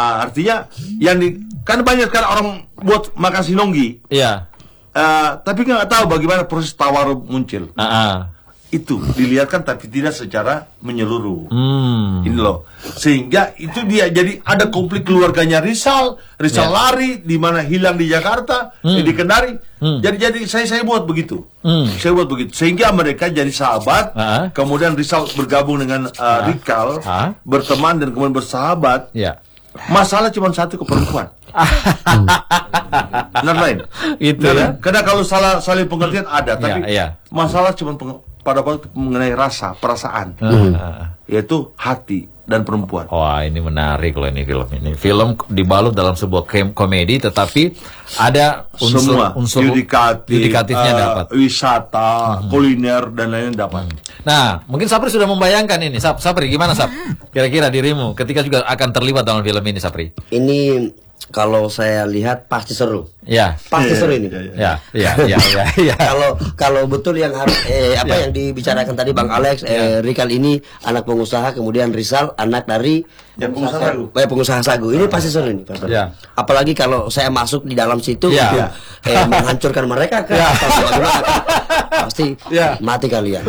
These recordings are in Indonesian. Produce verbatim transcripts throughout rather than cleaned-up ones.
Uh, artinya yang di, kan banyak kan orang buat makan sinonggi. Iya. Uh, tapi nggak tahu bagaimana proses tawar muncul. Uh -uh. Itu dilihatkan tapi tidak secara menyeluruh. Hmm. Ini loh. Sehingga itu dia jadi ada konflik keluarganya Rizal, Rizal Ya. lari di mana hilang di Jakarta, Hmm. eh, di Kendari. Hmm. Jadi jadi saya saya buat begitu. Hmm. Saya buat begitu sehingga mereka jadi sahabat. Ah. Kemudian Rizal bergabung dengan uh, Rikal, Ah. berteman dan kemudian bersahabat. Ya. Masalah cuma satu, ke perempuan. Benar lain. Itu Nah, ya. karena kalau salah saling pengertian ada, tapi Ya, ya. masalah cuma peng- pada waktu mengenai rasa, perasaan, Hmm. yaitu hati dan perempuan. Wah, ini menarik loh ini film ini. Film dibalut dalam sebuah kem- komedi, tetapi ada unsur Semua unsur yudikatif, yudikatifnya uh, dapat. wisata, kuliner dan lain-lain dapat. Nah, mungkin Sapri sudah membayangkan ini. Sap, Sapri gimana Sap? Kira-kira dirimu ketika juga akan terlibat dalam film ini, Sapri? Ini kalau saya lihat pasti seru. Ya. Pasti Iya, seru iya, ini. iya, iya. Ya, ya, ya, ya, ya. Kalau kalau betul yang harus eh, apa Ya. yang dibicarakan tadi Bang Alex, eh, Rikal ini anak pengusaha, kemudian Rizal anak dari Ya, pengusaha sagu. Eh, pengusaha sagu. Ini pasti seru ini, Pak. Ya. Apalagi kalau saya masuk di dalam situ, Ya. untuk, eh, menghancurkan mereka kan, Ya. atau bagaimana, kan? Pasti Ya. mati kalian.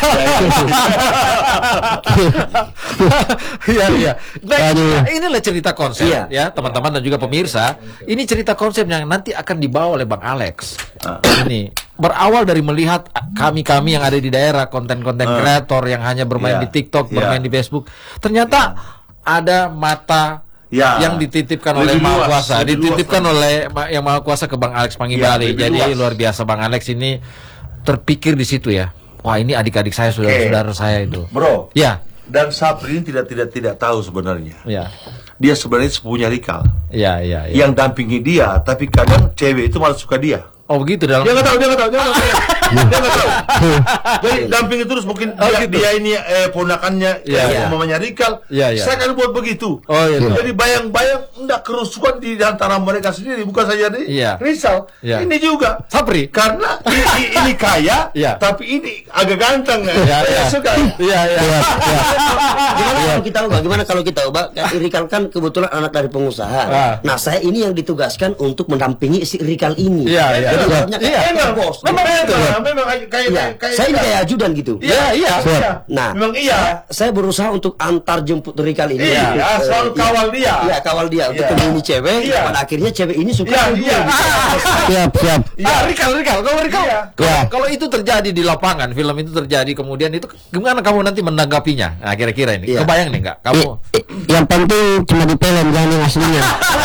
Iya, iya. Nah, inilah cerita konsep Iya. ya, teman-teman dan juga pemirsa. Ini cerita konsep yang nanti akan dibawa oleh Bang Alex. Ini berawal dari melihat kami-kami yang ada di daerah, konten-konten kreator yang hanya bermain Iya. di TikTok, Iya. bermain di Facebook. Ternyata ada mata Ya. yang dititipkan oleh Lebih Maha luas, Kuasa, lebih dititipkan luas. oleh Ma- yang Maha Kuasa ke Bang Alex Pangimbali. Ya, lebih Jadi luas. luar biasa Bang Alex ini terpikir di situ ya. Wah, ini adik-adik saya, saudara-saudara saya itu. Bro. Ya. Dan Sapri ini tidak tidak tidak tahu sebenarnya. Ya. Dia sebenarnya sepupunya Rikal. Ya, ya, ya. Yang dampingi dia, tapi kadang cewek itu malah suka dia. Oh begitu dalam. Dia nggak tahu, dia nggak tahu, dia nggak tahu. Dia nggak tahu. Jadi dampingi terus mungkin Oh, dia, gitu. dia ini eh, ponakannya, Iya, eh, iya. mamanya Rikal. Iya, iya. Saya kan buat begitu. Oh, iya. Jadi bayang-bayang enggak kerusuhan di antara mereka sendiri, bukan saja di Iya. Rizal. Iya. Ini juga. Sapri. Karena ini, ini kaya, Iya. tapi ini agak ganteng. Iya, Saya iya. suka. Iya, iya. Gimana kalau kita ubah? Gimana kalau kita ubah? Rikal kan kebetulan anak dari pengusaha. Ah. Nah, saya ini yang ditugaskan untuk mendampingi si Rikal ini. Iya, iya. Jadi ibaratnya kayak Iya. kayak bos. Memang gitu. itu, memang kayak kayak Iya. kayak- Saya ini kayak ajudan gitu. Iya, iya. iya. Nah, memang iya. Saya berusaha untuk antar jemput Rikal ini. Iya, untuk, ya, eh, selalu iya. kawal dia. Iya, kawal dia untuk Iya. temui cewek. Iya. Pada akhirnya cewek ini suka Iya, sama iya. dia, gitu. Siap, siap. Ah, Rikal, Rikal, kalau Rikal, Iya. kalau, Iya. kalau itu terjadi di lapangan, film itu terjadi kemudian itu gimana kamu nanti menanggapinya? Nah, kira-kira ini, Iya. kebayang nih nggak? Kamu I- i- yang penting cuma di film, jangan yang aslinya.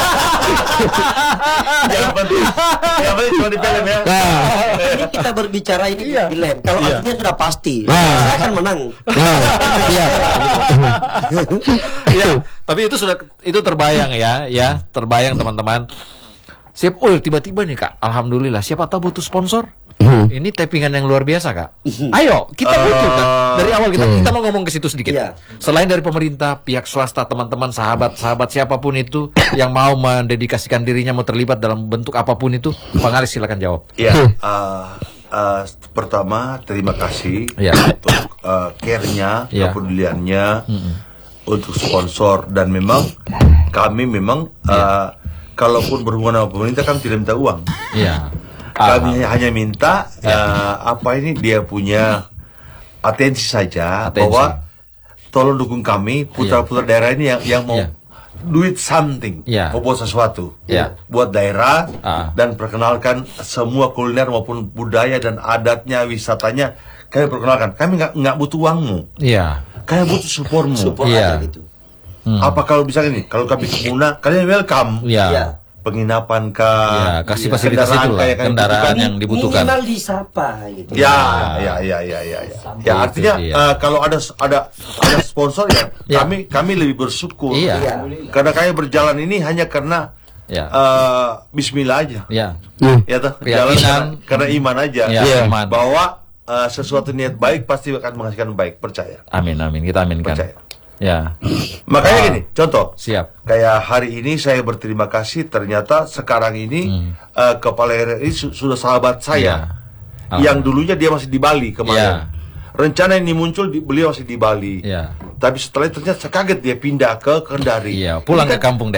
Yang penting, yang penting cuma di film ya. Nah, Ini kita berbicara ini Iya. di film. Kalau Iya. artinya sudah pasti, Nah. saya akan menang. nah, siap. Iya, tapi itu sudah itu terbayang ya, ya, terbayang teman-teman. Siap, oh tiba-tiba nih Kak, alhamdulillah, siapa tahu butuh sponsor. Hmm. Ini tappingan yang luar biasa Kak. Ayo, kita butuh kan. Dari awal kita kita mau ngomong ke situ sedikit. Iya. Selain dari pemerintah, pihak swasta, teman-teman, sahabat-sahabat siapapun itu yang mau mendedikasikan dirinya mau terlibat dalam bentuk apapun itu, Bang Aris silakan jawab. Ya, uh, uh, pertama terima kasih Iya. untuk uh, care-nya, Iya. kepeduliannya, untuk sponsor dan memang kami memang uh, kalaupun berhubungan sama pemerintah kan tidak minta uang. Iya. Kami hanya minta uh, apa ini dia punya atensi saja Atensi. bahwa tolong dukung kami putra-putra daerah ini yang yang mau Iya. duit something, Iya. mau buat sesuatu Iya. buat daerah Ah. dan perkenalkan semua kuliner maupun budaya dan adatnya, wisatanya kami perkenalkan. Kami nggak nggak butuh uangmu, Iya. kami butuh supportmu. Support Iya. aja gitu. Hmm. Apa kalau bisa ini? Kalau kami ke Muna, kalian welcome. Iya. Iya. Penginapan kah? Iya, kasih fasilitas kendaraan itu lah, kayak kami kendaraan butuhkan. yang dibutuhkan. Minimal disapa gitu. Ya, ya, ya, ya, ya, ya. Ya, artinya dia. eh, kalau ada ada ada sponsor ya, Ya. kami kami lebih bersyukur. Iya. Iya. Karena kami berjalan ini hanya karena Ya. eh, Bismillah aja. Ya. Hmm. Ya toh, Keyakinan. jalan karena, karena iman aja. Ya, Iya. iman. Bahwa eh, sesuatu niat baik pasti akan menghasilkan baik, percaya. Amin, amin. Kita aminkan. Percaya. Ya. Makanya gini, contoh. Siap. Kayak hari ini saya berterima kasih ternyata sekarang ini eh, kepala R R I su- sudah sahabat saya. Iya. Yang dulunya dia masih di Bali kemarin. Iya. Rencana ini muncul di, beliau masih di Bali. Iya. Tapi setelah itu ternyata saya kaget dia pindah ke Kendari. Iya, pulang Ini ke kampung